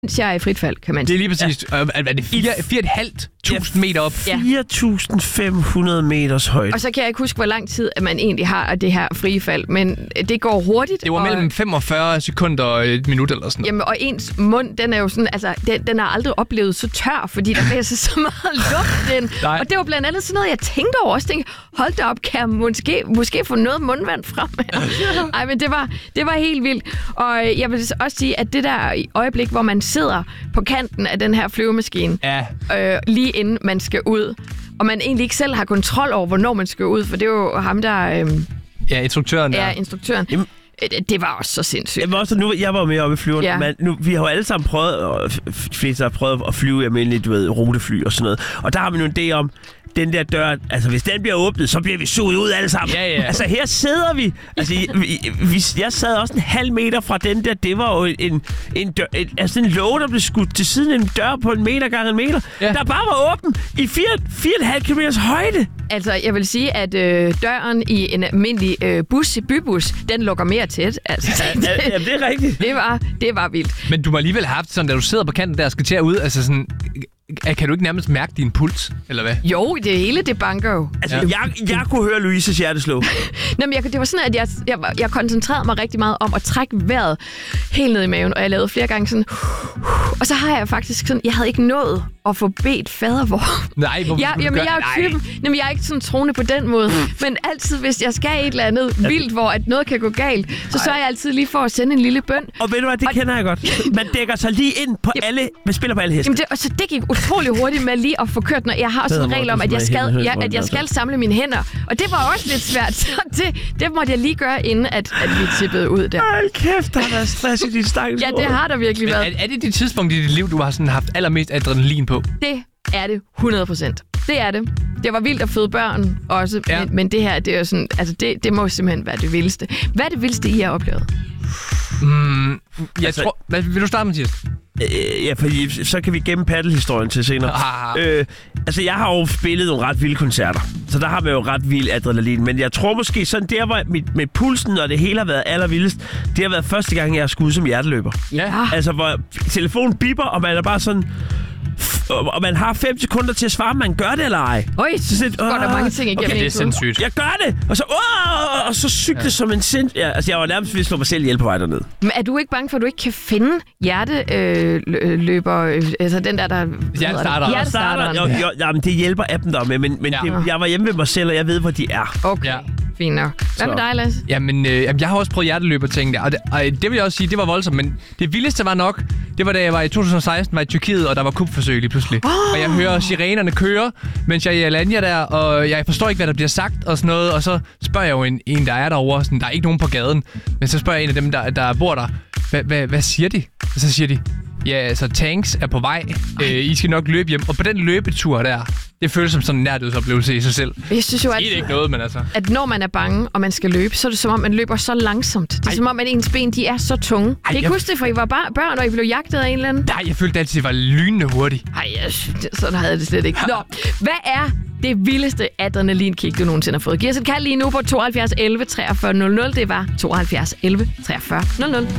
mens jeg er i frit fald, kan man sige. Det er lige præcis. Ja. Er det 4.500 meter op? 4.500 meters højde. Og så kan jeg ikke huske, hvor lang tid at man egentlig har det her frie fald, men det går hurtigt. Det var mellem 45 sekunder og et minut eller sådan noget. Jamen, og ens mund, den er jo sådan, altså, den har aldrig oplevet så tør, fordi der blæser så meget luft ind. Og det var blandt andet sådan noget, jeg tænkte over også. Tænkte, hold da op, kan jeg måske få noget mundvand frem? Ej, men det var helt vildt. Og jeg vil også sige, at det der øjeblik, hvor man sidder på kanten af den her flyvemaskine, lige inden man skal ud, og man egentlig ikke selv har kontrol over, hvornår man skal ud, for det er jo ham, der... instruktøren der. Ja, instruktøren. Jamen, det var også så sindssygt. Jamen også nu, jeg var med oppe i flyveren. Ja. Vi har jo alle sammen prøvet, og flest har prøvet at flyve almindeligt, rutefly og sådan noget. Og der har vi nu en idé om, den der dør, altså hvis den bliver åbnet, så bliver vi suget ud alle sammen. Ja. Altså her sidder vi. Altså jeg sad også en halv meter fra den der. Det var jo en dør, altså en låge, der blev skudt til siden af en dør på 1 meter gange 1 meter. Ja. Der bare var åben i 4,5 kilometers højde. Altså, jeg vil sige, at døren i en almindelig bybus, den lukker mere tæt. Altså, ja, det er rigtigt. Det var vildt. Men du må alligevel have haft sådan, da du sidder på kanten der og skal til at ud, altså sådan... Kan du ikke nærmest mærke din puls, eller hvad? Jo, det hele, det banker jo. Altså, jeg kunne høre Louises hjerteslå. Jamen, det var sådan, at jeg koncentrerede mig rigtig meget om at trække vejret helt ned i maven, og jeg lavede flere gange sådan... Og så har jeg faktisk sådan... Jeg havde ikke nået at få bedt fadervor. Nej, hvor jeg er jo typen... Jamen, jeg er ikke sådan troende på den måde, men altid, hvis jeg skal et eller andet vildt, hvor at noget kan gå galt, så sørger jeg altid lige for at sende en lille bøn. Og ved du hvad, det kender jeg godt. Man dækker sig lige ind på alle... Man spiller på alle heste. Jamen, så det gik utrolig hurtigt med lige at få kørt, når jeg har sådan en regel om, at jeg skal samle mine hænder. Og det var også lidt svært, så det måtte jeg lige gøre, inden at vi tippede ud der. Ej, kæft, der har været stress i dit stakkels. Ja, det har der virkelig været. Er det de tidspunkt i dit liv, du har sådan haft allermest adrenalin på? Det er det 100%. Det er det. Det var vildt at føde børn også, men det her, det er jo sådan, altså det må simpelthen være det vildeste. Hvad er det vildeste, I har oplevet? Jeg tror... Vil du starte, Mathias? Ja, for så kan vi gemme paddelhistorien til senere. Altså, jeg har jo spillet nogle ret vilde koncerter, så der har man jo ret vild adrenalin. Men jeg tror måske sådan, der var med pulsen, og det hele har været allervildest, det har været første gang, jeg har skudt som hjerteløber. Ja. Altså, hvor telefonen bipper, og man er bare sådan... Og man har 5 sekunder til at svare, om man gør det eller ej. Så går der mange ting igennem. Okay, det er sindssygt. Jeg gør det! Og så cykle som en sind... Ja, altså, jeg var nærmest ved at slå mig selv ihjel på vej derned. Men er du ikke bange for, at du ikke kan finde hjerteløber? Altså den der... Hjertestarteren. Jo, jamen, det hjælper appen der med, men jeg var hjemme ved mig selv, og jeg ved, hvor de er. Okay. Ja. Fint nok. Hvad med dig, Lasse? Jamen, jeg har også prøvet hjerteløberting der, og det vil jeg også sige, det var voldsomt, men det vildeste var nok, det var da jeg var i 2016, var i Tyrkiet, og der var kupforsøg lige pludselig. Og jeg hører sirenerne køre, mens jeg er i Alanya der, og jeg forstår ikke, hvad der bliver sagt og sådan noget, og så spørger jeg jo en der er derovre, sådan, der er ikke nogen på gaden, men så spørger jeg en af dem, der bor der, hvad siger de? Og så siger de, ja, altså tanks er på vej, I skal nok løbe hjem, og på den løbetur der, det føles som sådan en nærdødsoplevelse i sig selv. Jeg synes jo, ikke noget, men altså... at når man er bange, og man skal løbe, så er det som om, man løber så langsomt. Det er som om, at ens ben, de er så tunge. Jeg kan huske det, for I var børn, og I blev jagtet af en eller anden. Nej, jeg følte altid, det var lynende hurtigt. Sådan havde jeg det slet ikke. Nå, hvad er det vildeste adrenalinkick, du nogensinde har fået? Giv os et kald lige nu på 72 11 43 00. Det var 72 11 43 00.